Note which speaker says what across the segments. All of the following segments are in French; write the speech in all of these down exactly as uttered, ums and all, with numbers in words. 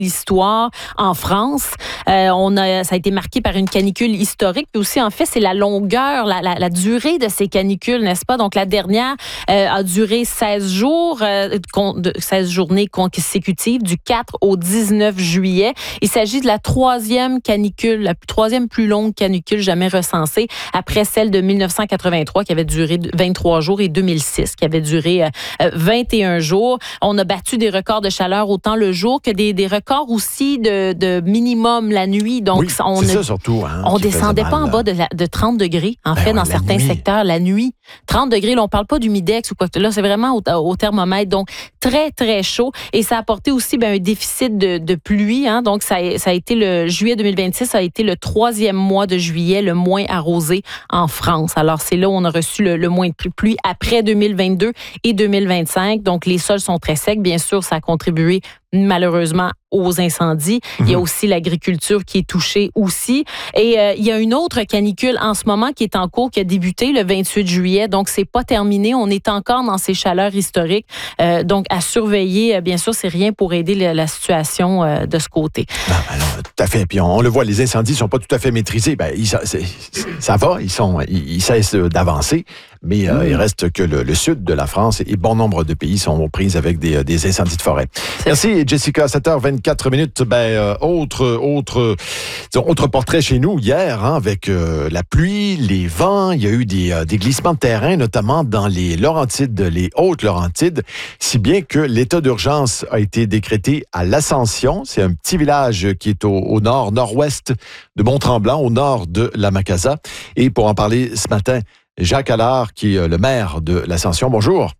Speaker 1: l'histoire en France. Euh, on a, ça a été marqué par une canicule historique. Puis aussi, en fait, c'est la longueur, la, la, la durée de ces canicules, n'est-ce pas? Donc, la dernière euh, a duré seize jours, euh, de, seize journées consécutives, du quatre au dix-neuf juillet. Il s'agit de la troisième canicule, la troisième plus longue canicule jamais recensée, après celle de mille neuf cent quatre-vingt-trois, qui avait duré vingt-trois jours, et deux mille six, qui avait duré euh, vingt et un jours. On a battu des records de chaleur autant le jour que des, des records aussi de, de minimum la nuit. Donc,
Speaker 2: oui,
Speaker 1: on
Speaker 2: c'est
Speaker 1: ne,
Speaker 2: ça surtout. Hein,
Speaker 1: on descendait pas en bas de, la, de trente degrés, en ben fait, ouais, dans certains nuit. secteurs, la nuit. trente degrés, là, on parle pas d'humidex ou quoi que là, c'est vraiment au, au thermomètre. Donc, très, très chaud. Et ça a apporté aussi ben, un déficit de, de pluie. Hein, donc, ça a, ça a été le juillet deux mille vingt-six, ça a été le troisième mois de juillet le moins arrosé en France. Alors, c'est là où on a reçu le, le moins de pluie après deux mille vingt-deux et deux mille vingt-cinq. Donc, les sols sont très secs. Bien sûr, ça a contribué malheureusement aux incendies. Mm-hmm. Il y a aussi l'agriculture qui est touchée aussi. Et euh, il y a une autre canicule en ce moment qui est en cours, qui a débuté le vingt-huit juillet. Donc, c'est pas terminé. On est encore dans ces chaleurs historiques. Euh, donc, à surveiller, bien sûr, c'est rien pour aider la, la situation euh, de ce côté.
Speaker 2: Non, alors, tout à fait. Puis on, on le voit, les incendies sont pas tout à fait maîtrisés. Ben, ils, c'est, c'est, ça va, ils, sont, ils, ils cessent d'avancer. Mais euh, mmh. il reste que le, le sud de la France et bon nombre de pays sont aux prises avec des, des incendies de forêt. C'est Merci, Jessica. sept heures vingt-quatre minutes. Ben, euh, autre, autre, disons, autre portrait chez nous hier, hein, avec euh, la pluie, les vents. Il y a eu des, euh, des glissements de terrain, notamment dans les Laurentides, les Hautes-Laurentides, si bien que l'état d'urgence a été décrété à l'Ascension. C'est un petit village qui est au, au nord-nord-ouest de Mont-Tremblant, au nord de la Macasa. Et pour en parler ce matin, Jacques Allard, qui est le maire de l'Ascension. Bonjour.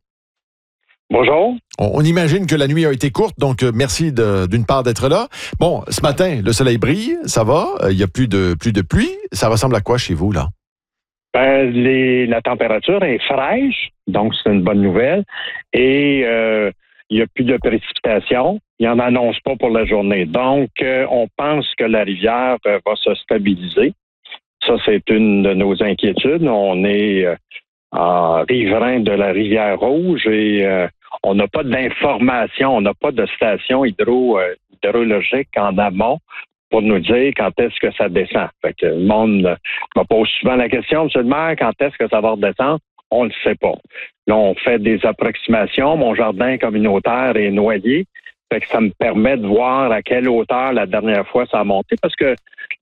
Speaker 3: Bonjour.
Speaker 2: On, on imagine que la nuit a été courte, donc euh, merci de, d'une part d'être là. Bon, ce matin, le soleil brille, ça va, il n'y a plus de, plus de pluie. Ça ressemble à quoi chez vous, là?
Speaker 3: Ben, les, la température est fraîche, donc c'est une bonne nouvelle. Et euh, il n'y a plus de précipitations. Il n'en annonce pas pour la journée. Donc, euh, on pense que la rivière euh, va se stabiliser. Ça, c'est une de nos inquiétudes. On est euh, en riverain de la rivière Rouge et euh, on n'a pas d'informations, on n'a pas de station hydro, euh, hydrologique en amont pour nous dire quand est-ce que ça descend. Fait que le monde me pose souvent la question, M. le maire, quand est-ce que ça va redescendre? On ne le sait pas. Là, on fait des approximations. Mon jardin communautaire est noyé. Fait que ça me permet de voir à quelle hauteur la dernière fois ça a monté parce que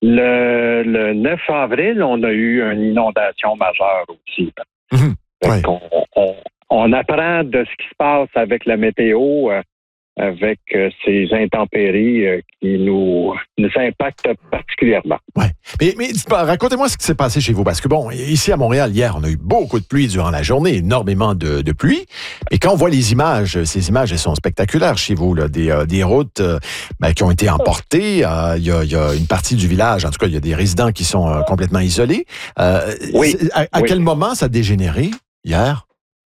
Speaker 3: le, le neuf avril, on a eu une inondation majeure aussi.
Speaker 2: Mmh, ouais.
Speaker 3: on, on, on apprend de ce qui se passe avec la météo, euh, avec euh, ces intempéries euh, qui nous, nous impactent particulièrement.
Speaker 2: Ouais. Mais, mais racontez-moi ce qui s'est passé chez vous, parce que bon, ici à Montréal, hier, on a eu beaucoup de pluie durant la journée, énormément de, de pluie. Et quand on voit les images, ces images, elles sont spectaculaires chez vous, là, des, euh, des routes euh, ben, qui ont été emportées. Il euh, y, a, y a une partie du village, en tout cas, il y a des résidents qui sont euh, complètement isolés. Euh,
Speaker 3: oui.
Speaker 2: À, à
Speaker 3: oui.
Speaker 2: quel moment ça a dégénéré hier?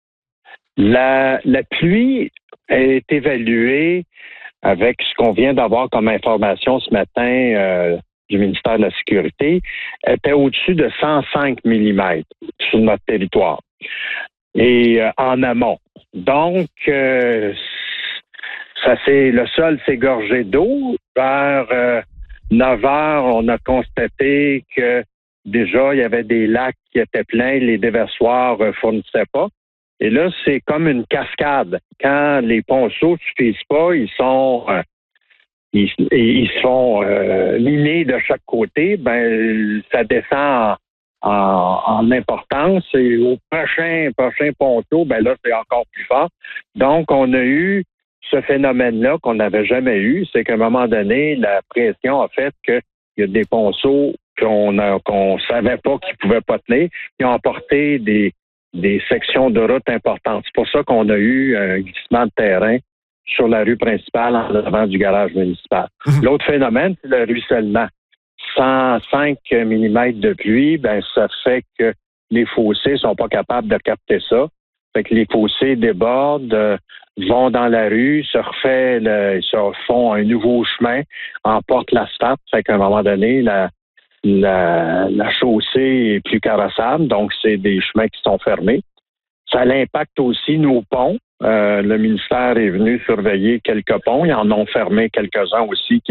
Speaker 3: La, la pluie est évaluée avec ce qu'on vient d'avoir comme information ce matin euh, du ministère de la Sécurité, était au-dessus de cent cinq millimètres sur notre territoire et euh, en amont. Donc, euh, ça c'est le sol s'est gorgé d'eau. Vers euh, neuf heures, on a constaté que déjà, il y avait des lacs qui étaient pleins, les déversoirs ne fournissaient pas. Et là, c'est comme une cascade. Quand les ponceaux ne suffisent pas, ils sont euh, ils, ils sont euh, minés de chaque côté, ben ça descend en, en, en importance. Et au prochain, prochain ponceau, ben là, c'est encore plus fort. Donc, on a eu ce phénomène-là qu'on n'avait jamais eu. C'est qu'à un moment donné, la pression a fait qu'il y a des ponceaux qu'on a, qu'on savait pas qu'ils pouvaient pas tenir, qui ont apporté des des sections de route importantes. C'est pour ça qu'on a eu un glissement de terrain sur la rue principale en avant du garage municipal. Mmh. L'autre phénomène, c'est le ruissellement. cent cinq millimètres de pluie, ben ça fait que les fossés sont pas capables de capter ça. Fait que les fossés débordent, euh, vont dans la rue, se refait le, se font un nouveau chemin, emportent l'asphalte. Fait qu'à un moment donné, la La, la chaussée est plus carrossable, donc c'est des chemins qui sont fermés. Ça impacte aussi nos ponts. Euh, le ministère est venu surveiller quelques ponts. Ils en ont fermé quelques-uns aussi qui